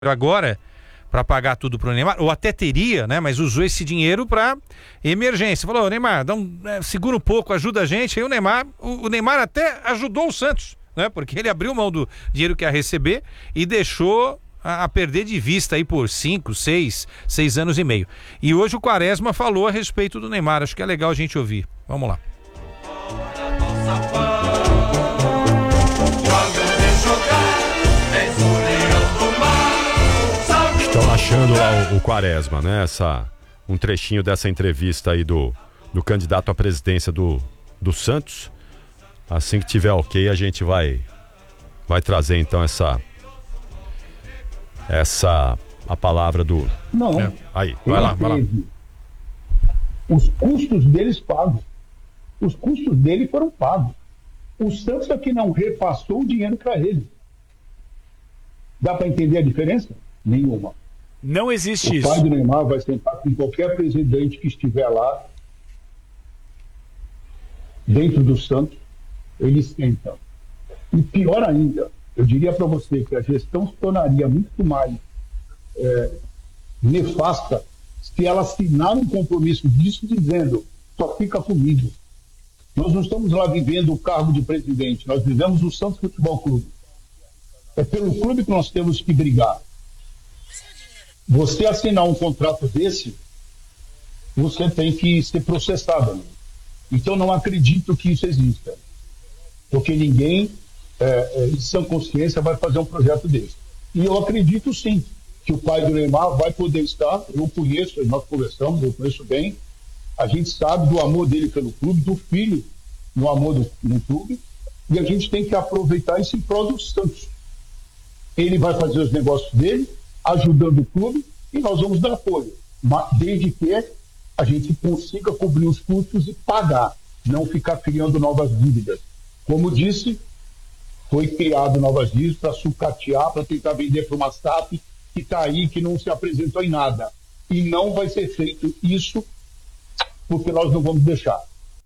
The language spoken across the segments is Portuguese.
agora para pagar tudo pro Neymar, ou até teria, né? Mas usou esse dinheiro para emergência. Falou, Neymar, segura um pouco, ajuda a gente. Aí o Neymar até ajudou o Santos, né? Porque ele abriu mão do dinheiro que ia receber e deixou a perder de vista aí por 5, 6 anos e meio. E hoje o Quaresma falou a respeito do Neymar. Acho que é legal a gente ouvir. Vamos lá. Estão achando lá o Quaresma, né? Um trechinho dessa entrevista aí do candidato à presidência do Santos. Assim que tiver ok, a gente vai trazer então a palavra do... Não. Aí, vai lá. Os custos deles pagos. Os custos dele foram pagos. O Santos é que não repassou o dinheiro para ele. Dá para entender a diferença? Nenhuma. Não existe isso. O pai do Neymar vai sentar com qualquer presidente que estiver lá, dentro do Santos, eles sentam. E pior ainda, eu diria para você que a gestão se tornaria muito mais nefasta se ela assinar um compromisso disso dizendo, só fica comigo. Nós não estamos lá vivendo o cargo de presidente, nós vivemos o Santos Futebol Clube. É pelo clube que nós temos que brigar. Você assinar um contrato desse, você tem que ser processado. Né? Então não acredito que isso exista. Porque ninguém, em sã consciência, vai fazer um projeto desse. E eu acredito sim, que o pai do Neymar vai poder estar, eu conheço, nós conversamos, eu conheço bem, a gente sabe do amor dele pelo clube, do filho no amor no clube, e a gente tem que aproveitar isso em prol do Santos. Ele vai fazer os negócios dele, ajudando o clube, e nós vamos dar apoio, mas desde que a gente consiga cobrir os custos e pagar, não ficar criando novas dívidas. Como disse, foi criado novas dívidas para sucatear, para tentar vender para uma SAF que está aí, que não se apresentou em nada. E não vai ser feito isso, porque nós não vamos deixar.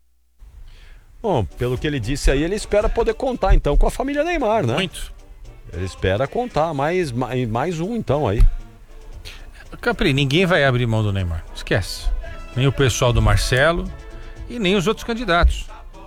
Bom, pelo que ele disse aí, ele espera poder contar então com a família Neymar, né? Muito. Ele espera contar mais um então aí. Capri, ninguém vai abrir mão do Neymar, esquece. Nem o pessoal do Marcelo e nem os outros candidatos.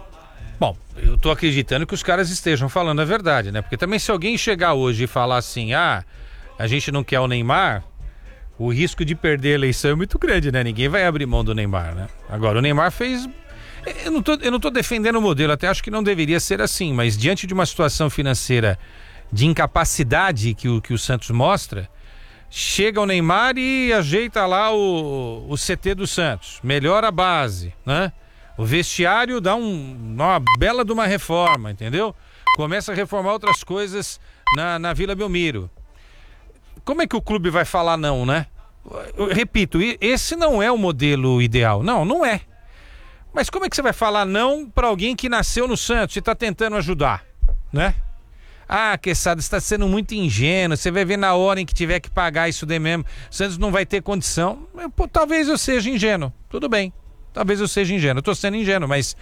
Bom, eu tô acreditando que os caras estejam falando a verdade, né? Porque também se alguém chegar hoje e falar assim, a gente não quer o Neymar, o risco de perder a eleição é muito grande, né? Ninguém vai abrir mão do Neymar, né? Agora, o Neymar fez... Eu não tô defendendo o modelo, até acho que não deveria ser assim, mas diante de uma situação financeira de incapacidade que o Santos mostra, chega o Neymar e ajeita lá o CT do Santos, melhora a base, né? O vestiário dá uma bela de uma reforma, entendeu? Começa a reformar outras coisas na Vila Belmiro. Como é que o clube vai falar não, né? Eu repito, esse não é o modelo ideal. Não é. Mas como é que você vai falar não para alguém que nasceu no Santos e está tentando ajudar, né? Queçada, você está sendo muito ingênuo, você vai ver na hora em que tiver que pagar isso daí mesmo, o Santos não vai ter condição. Talvez eu seja ingênuo, tudo bem, talvez eu seja ingênuo, eu tô sendo ingênuo, mas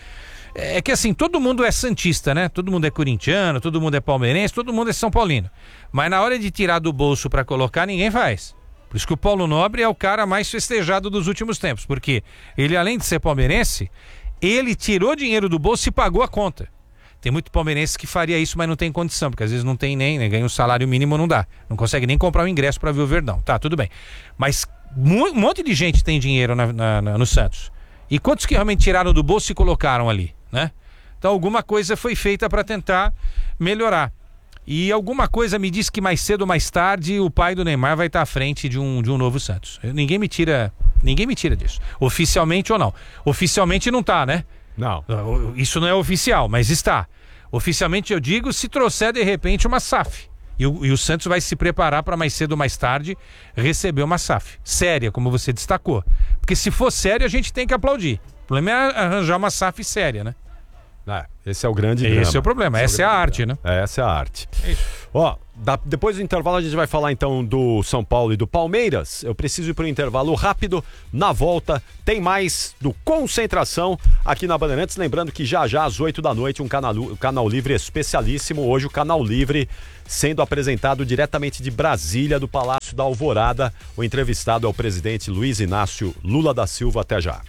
é que assim, todo mundo é santista, né? Todo mundo é corintiano, todo mundo é palmeirense, todo mundo é São Paulino, mas na hora de tirar do bolso para colocar, ninguém faz. Por isso que o Paulo Nobre é o cara mais festejado dos últimos tempos, porque ele, além de ser palmeirense, ele tirou dinheiro do bolso e pagou a conta. Tem muito palmeirense que faria isso, mas não tem condição, porque às vezes não tem nem, né? Ganha um salário mínimo, não dá. Não consegue nem comprar o ingresso para ver o Verdão. Tá, tudo bem. Mas um monte de gente tem dinheiro no Santos. E quantos que realmente tiraram do bolso e colocaram ali, né? Então alguma coisa foi feita para tentar melhorar. E alguma coisa me diz que mais cedo ou mais tarde o pai do Neymar vai estar à frente de um novo Santos. Ninguém me tira disso. Oficialmente ou não. Oficialmente não tá, né? Não. Isso não é oficial, mas está. Oficialmente eu digo, se trouxer de repente uma SAF. E o Santos vai se preparar para mais cedo ou mais tarde receber uma SAF. Séria, como você destacou. Porque se for séria, a gente tem que aplaudir. O problema é arranjar uma SAF séria, né? Esse é o grande drama. Esse é o problema, essa é a arte, né? Essa é a arte. Ó, Depois do intervalo a gente vai falar então do São Paulo e do Palmeiras. Eu preciso ir para um intervalo rápido. Na volta tem mais do Concentração aqui na Bandeirantes. Lembrando que já às 8 da noite um canal livre especialíssimo. Hoje o Canal Livre sendo apresentado diretamente de Brasília, do Palácio da Alvorada. O entrevistado é o presidente Luiz Inácio Lula da Silva. Até já.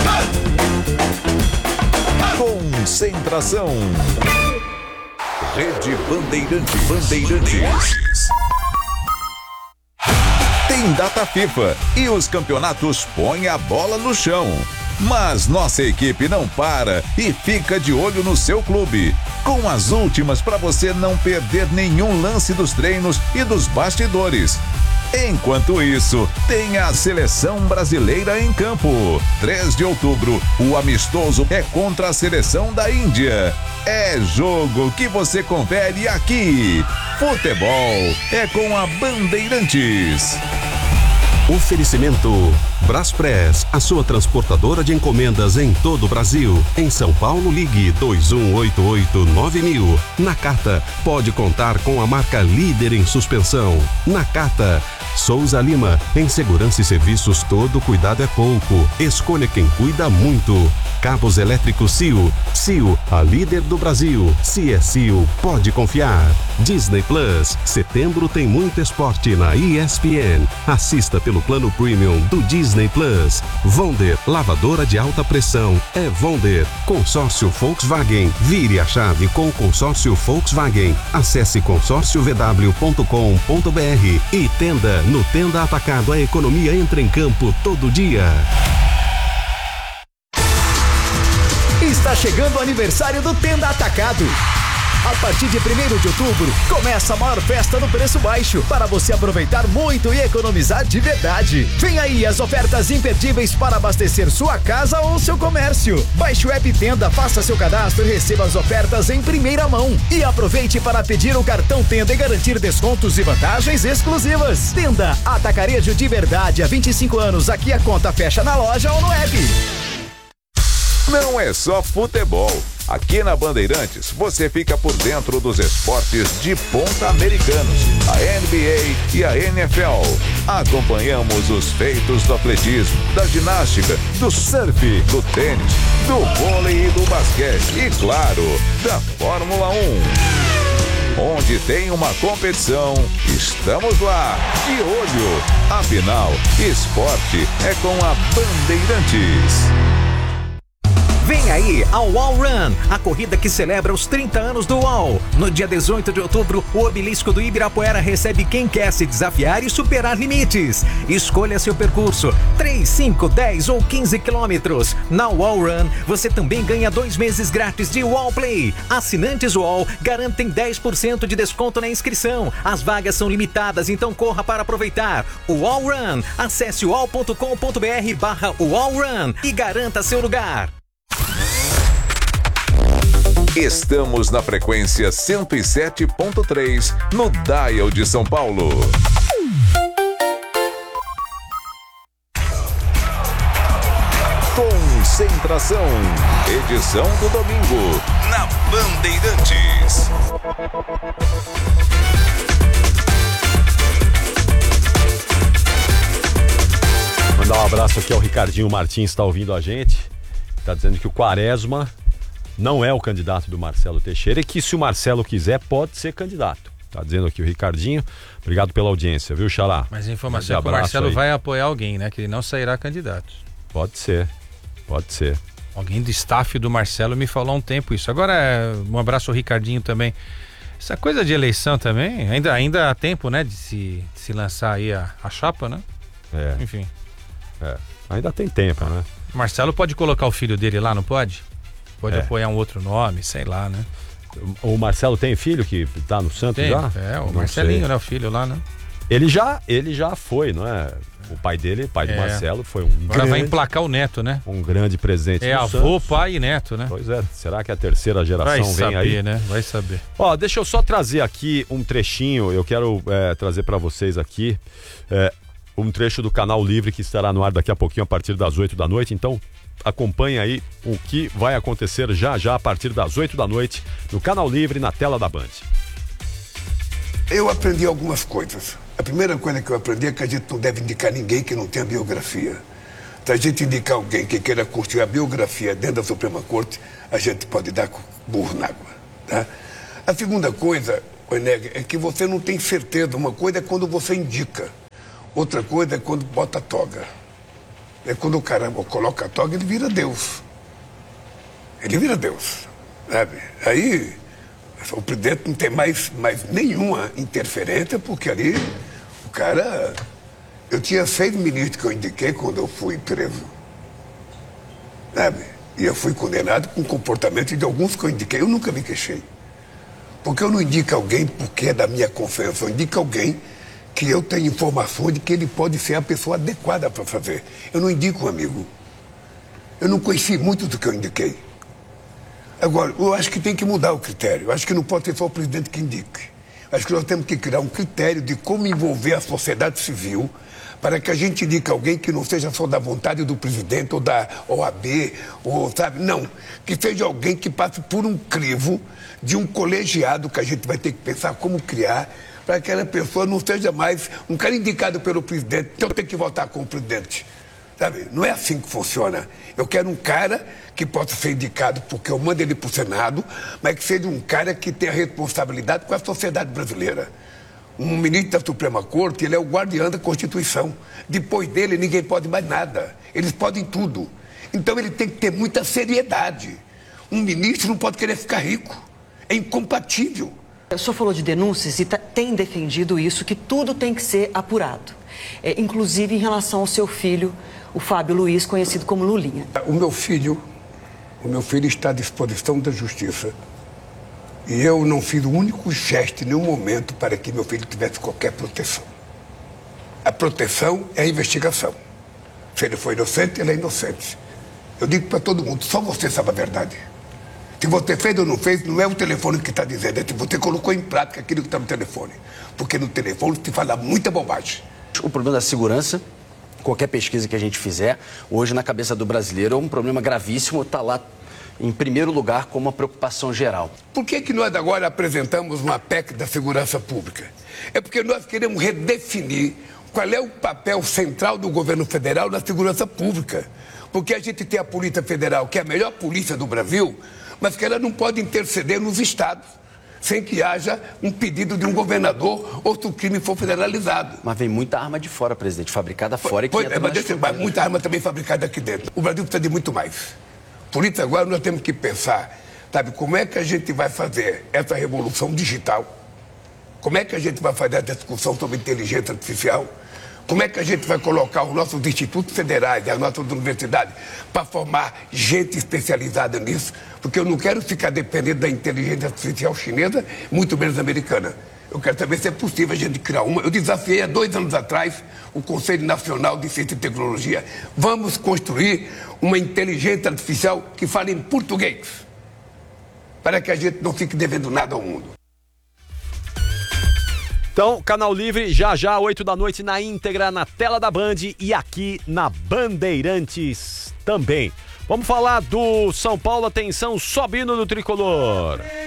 Concentração. Rede Bandeirantes. Tem data FIFA e os campeonatos põem a bola no chão. Mas nossa equipe não para e fica de olho no seu clube, com as últimas para você não perder nenhum lance dos treinos e dos bastidores. Enquanto isso, tem a Seleção Brasileira em campo. 3 de outubro, o amistoso é contra a Seleção da Índia. É jogo que você confere aqui. Futebol é com a Bandeirantes. Oferecimento Braspress, a sua transportadora de encomendas em todo o Brasil. Em São Paulo, ligue 2188-9000. Nakata, pode contar com a marca líder em suspensão. Nakata. Souza Lima, em segurança e serviços todo cuidado é pouco. Escolha quem cuida muito. Cabos elétricos CIO. CIO, a líder do Brasil. Se é CIO, pode confiar. Disney Plus, setembro tem muito esporte na ESPN. Assista pelo plano premium do Disney Plus. Vonder, lavadora de alta pressão. É Vonder. Consórcio Volkswagen. Vire a chave com o consórcio Volkswagen. Acesse consórciovw.com.br e Tenda. No Tenda Atacado, a economia entra em campo todo dia. Está chegando o aniversário do Tenda Atacado. A partir de 1º de outubro, começa a maior festa no preço baixo, para você aproveitar muito e economizar de verdade. Vem aí as ofertas imperdíveis para abastecer sua casa ou seu comércio. Baixe o app Tenda, faça seu cadastro e receba as ofertas em primeira mão. E aproveite para pedir o cartão Tenda e garantir descontos e vantagens exclusivas. Tenda, atacarejo de verdade há 25 anos. Aqui a conta fecha na loja ou no app. Não é só futebol. Aqui na Bandeirantes, você fica por dentro dos esportes de ponta americanos, a NBA e a NFL. Acompanhamos os feitos do atletismo, da ginástica, do surf, do tênis, do vôlei e do basquete e, claro, da Fórmula 1. Onde tem uma competição, estamos lá, de olho. Afinal, esporte é com a Bandeirantes. Vem aí a UOL Run, a corrida que celebra os 30 anos do UOL. No dia 18 de outubro, o obelisco do Ibirapuera recebe quem quer se desafiar e superar limites. Escolha seu percurso, 3, 5, 10 ou 15 quilômetros. Na UOL Run, você também ganha 2 meses grátis de UOL Play. Assinantes UOL garantem 10% de desconto na inscrição. As vagas são limitadas, então corra para aproveitar. UOL Run, acesse uol.com.br/UOL Run e garanta seu lugar. Estamos na frequência 107.3, no Dial de São Paulo. Concentração, edição do domingo, na Bandeirantes. Mandar um abraço aqui ao Ricardinho Martins, está ouvindo a gente. Está dizendo que o Quaresma não é o candidato do Marcelo Teixeira e que se o Marcelo quiser pode ser candidato. Tá dizendo aqui o Ricardinho. Obrigado pela audiência, viu, Xará? Mas a informação é que o Marcelo vai apoiar alguém, né? Que ele não sairá candidato. Pode ser. Alguém do staff do Marcelo me falou há um tempo isso. Agora, um abraço ao Ricardinho também. Essa coisa de eleição também, ainda há tempo, né? De se lançar aí a chapa, né? Enfim. Ainda tem tempo, né? O Marcelo pode colocar o filho dele lá, não pode? Pode apoiar um outro nome, sei lá, né? O Marcelo tem filho que tá no Santos já? O Marcelinho, né? O filho lá, né? Ele já foi, não é? O pai dele, pai do Marcelo, foi Agora vai emplacar o neto, né? Um grande presente do avô, Santos. Pai e neto, né? Pois é, será que a terceira geração vem aí? Né? Vai saber. Ó, deixa eu só trazer aqui um trechinho, eu quero trazer para vocês aqui um trecho do Canal Livre que estará no ar daqui a pouquinho, a partir das 8 da noite, então acompanhe aí o que vai acontecer já a partir das 8 da noite no Canal Livre, na tela da Band. Eu aprendi algumas coisas. A primeira coisa que eu aprendi é que a gente não deve indicar ninguém que não tenha biografia. Se a gente indicar alguém que queira construir a biografia dentro da Suprema Corte, a gente pode dar burro na água. Tá? A segunda coisa, Eneg, é que você não tem certeza. Uma coisa é quando você indica. Outra coisa é quando bota a toga. É quando o cara coloca a toga, ele vira Deus. Ele vira Deus. Sabe? Aí o presidente não tem mais nenhuma interferência, porque ali o cara... Eu tinha 6 ministros que eu indiquei quando eu fui preso. Sabe? E eu fui condenado com o comportamento de alguns que eu indiquei. Eu nunca me queixei. Porque eu não indico alguém porque é da minha confiança. Eu indico alguém que eu tenho informação de que ele pode ser a pessoa adequada para fazer. Eu não indico um amigo. Eu não conheci muito do que eu indiquei. Agora, eu acho que tem que mudar o critério. Eu acho que não pode ser só o presidente que indique. Eu acho que nós temos que criar um critério de como envolver a sociedade civil para que a gente indique alguém que não seja só da vontade do presidente ou da OAB, ou sabe, não. Que seja alguém que passe por um crivo de um colegiado que a gente vai ter que pensar como criar para que aquela pessoa não seja mais um cara indicado pelo presidente, então tem que votar com o presidente. Sabe? Não é assim que funciona. Eu quero um cara que possa ser indicado porque eu mando ele para o Senado, mas que seja um cara que tenha responsabilidade com a sociedade brasileira. Um ministro da Suprema Corte, ele é o guardião da Constituição. Depois dele, ninguém pode mais nada. Eles podem tudo. Então, ele tem que ter muita seriedade. Um ministro não pode querer ficar rico. É incompatível. O senhor falou de denúncias e tem defendido isso, que tudo tem que ser apurado. Inclusive em relação ao seu filho, o Fábio Luiz, conhecido como Lulinha. O meu filho está à disposição da Justiça. E eu não fiz o único gesto em nenhum momento para que meu filho tivesse qualquer proteção. A proteção é a investigação. Se ele foi inocente, ele é inocente. Eu digo para todo mundo, só você sabe a verdade. Se você fez ou não fez, não é o telefone que está dizendo, é se você colocou em prática aquilo que está no telefone. Porque no telefone se fala muita bobagem. O problema da segurança, qualquer pesquisa que a gente fizer, hoje na cabeça do brasileiro é um problema gravíssimo, está lá em primeiro lugar como uma preocupação geral. Por que nós agora apresentamos uma PEC da segurança pública? É porque nós queremos redefinir qual é o papel central do governo federal na segurança pública. Porque a gente tem a Polícia Federal, que é a melhor polícia do Brasil, mas que ela não pode interceder nos estados, sem que haja um pedido de um governador ou se o crime for federalizado. Mas vem muita arma de fora, presidente, fabricada fora e que entra mas muita arma também fabricada aqui dentro. O Brasil precisa de muito mais. Por isso agora nós temos que pensar, sabe, como é que a gente vai fazer essa revolução digital? Como é que a gente vai fazer a discussão sobre inteligência artificial? Como é que a gente vai colocar os nossos institutos federais e as nossas universidades para formar gente especializada nisso? Porque eu não quero ficar dependendo da inteligência artificial chinesa, muito menos americana. Eu quero saber se é possível a gente criar uma. Eu desafiei há 2 anos atrás o Conselho Nacional de Ciência e Tecnologia. Vamos construir uma inteligência artificial que fale em português, para que a gente não fique devendo nada ao mundo. Então, Canal Livre, já, 8 da noite, na íntegra, na tela da Band e aqui na Bandeirantes também. Vamos falar do São Paulo, atenção, sobe hino do Tricolor.